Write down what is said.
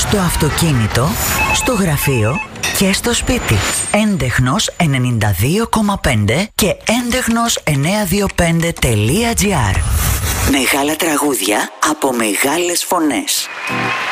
Στο αυτοκίνητο, στο γραφείο και στο σπίτι. Έντεχνος 92,5 και έντεχνος 925.gr. Μεγάλα τραγούδια από μεγάλες φωνές.